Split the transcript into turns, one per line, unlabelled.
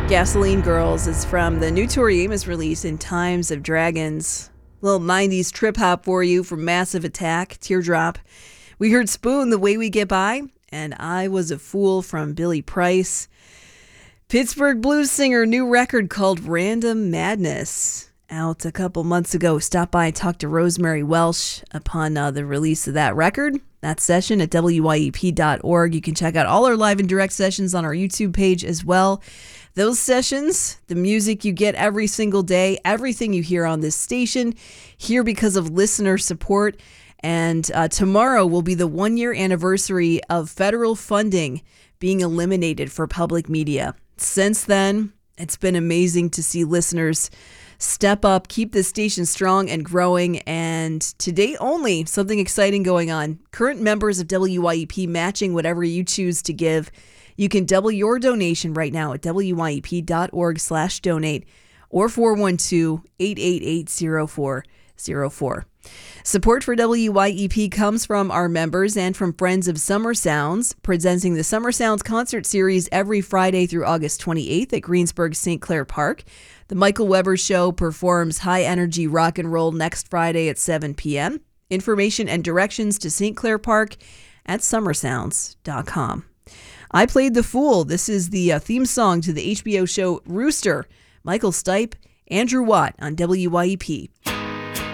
Gasoline Girls is from the new Tori Amos release, In Times of Dragons. Little 90s trip hop for you from Massive Attack, Teardrop. We heard Spoon, The Way We Get By, and I Was a Fool from Billy Price. Pittsburgh blues singer, new record called Random Madness, out a couple months ago. Stop by and talk to Rosemary Welsh upon the release of that record. That session at wyep.org. You can check out all our live and direct sessions on our YouTube page as well. Those sessions, the music you get every single day, everything you hear on this station, here because of listener support. And tomorrow will be the 1-year anniversary of federal funding being eliminated for public media. Since then, it's been amazing to see listeners step up, keep the station strong and growing. And today only, something exciting going on. Current members of WYEP matching whatever you choose to give. You can double your donation right now at wyep.org/donate or 412-888-0404. Support for WYEP comes from our members and from Friends of Summer Sounds, presenting the Summer Sounds concert series every Friday through August 28th at Greensburg St. Clair Park. The Michael Weber Show performs high-energy rock and roll next Friday at 7 p.m. Information and directions to St. Clair Park at summersounds.com. I Played the Fool. This is the theme song to the HBO show Rooster. Michael Stipe, Andrew Watt on WYEP.